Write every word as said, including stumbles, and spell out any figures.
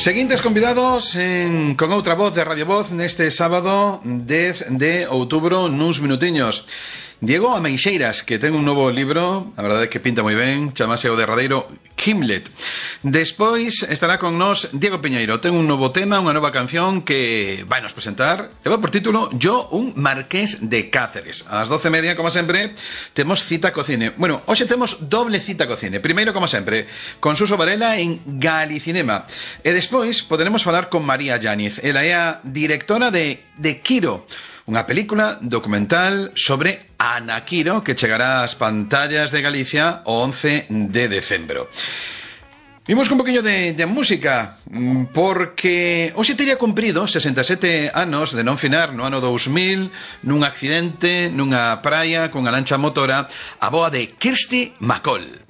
Seguintes convidados en Con Outra Voz de Radio Voz neste sábado dez de outubro nuns minutiños. Diego Ameixeiras, que ten un novo libro, a verdade é que pinta moi ben, chamase O Derradeiro Kimlet. Despois estará con nós Diego Piñeiro, ten un novo tema, unha nova canción que vai nos presentar, leva por título Yo, un marqués de Cáceres. Ás doce e media, como sempre, temos cita co cine. Bueno, hoxe temos doble cita co cine. Primeiro, como sempre, con Suso Varela en Galicinema. E despois poderemos falar con María Yáñez. Ela é a directora de, de Quiro, unha película documental sobre Ana Quiro que chegará ás pantallas de Galicia o once de decembro. Vimos un poquinho de, de música, porque hoxe teria cumprido sesenta e sete anos de non finar no ano dous mil nun accidente nunha praia cunha lancha motora a boa de Kirsty MacColl.